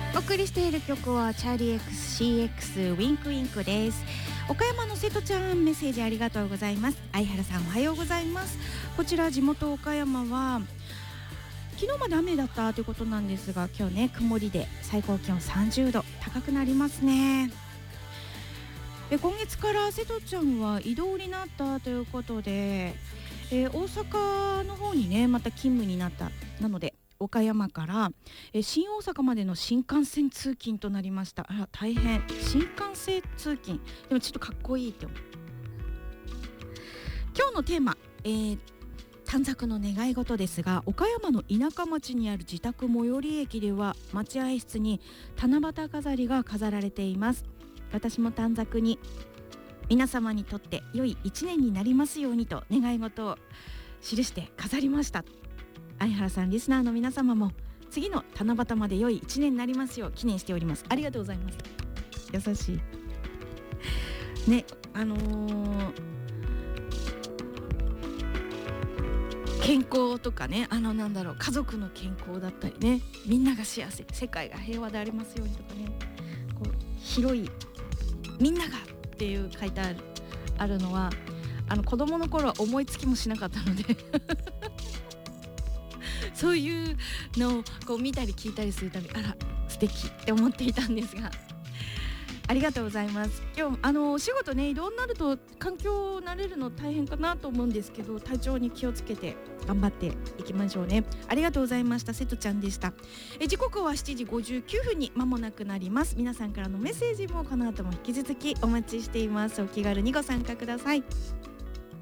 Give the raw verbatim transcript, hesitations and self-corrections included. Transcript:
お送りしている曲はチャーリー エックスシーエックス ウィンクウィンクです。岡山の瀬戸ちゃん、メッセージありがとうございます。相原さん、おはようございます。こちら地元岡山は昨日まで雨だったということなんですが、今日ね曇りで最高気温さんじゅうど、高くなりますね。で今月から瀬戸ちゃんは異動になったということで、えー、大阪の方にねまた勤務になったなので、岡山から、えー、新大阪までの新幹線通勤となりました。あら大変。新幹線通勤でもちょっとかっこいいって思う。今日のテーマ、えー、短冊の願い事ですが、岡山の田舎町にある自宅最寄り駅では待合室に七夕飾りが飾られています。私も短冊に皆様にとって良い一年になりますようにと願い事を記して飾りました。相原さん、リスナーの皆様も次の七夕まで良い一年になりますよう記念しております。ありがとうございます。優しいね。あのー、健康とかね、あのなんだろう、家族の健康だったりね、みんなが幸せ、世界が平和でありますようにとかね、こう広いみんながっていう書いてある、あるのはあの子供の頃は思いつきもしなかったのでそういうのをこう見たり聞いたりするたび、あら素敵って思っていたんですが、ありがとうございます。今日あのお仕事ね移動になると環境慣れるの大変かなと思うんですけど、体調に気をつけて頑張っていきましょうね。ありがとうございました。瀬戸ちゃんでした。え時刻はしちじごじゅうきゅうふんに間もなくなります。皆さんからのメッセージもこの後も引き続きお待ちしています。お気軽にご参加ください。